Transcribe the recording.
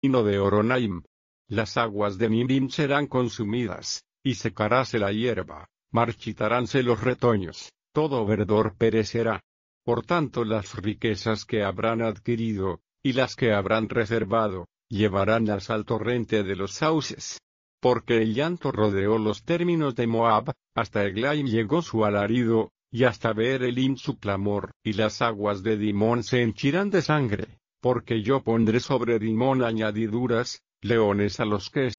no de Horonaim. Las aguas de Nidim serán consumidas, y secaráse la hierba, marchitaránse los retoños, todo verdor perecerá. Por tanto las riquezas que habrán adquirido, y las que habrán reservado, llevaránlas al torrente de los sauces. Porque el llanto rodeó los términos de Moab, hasta Eglaim llegó su alarido, y hasta Beer Elim su clamor, y las aguas de Dimón se henchirán de sangre, porque yo pondré sobre Dimón añadiduras, leones a los que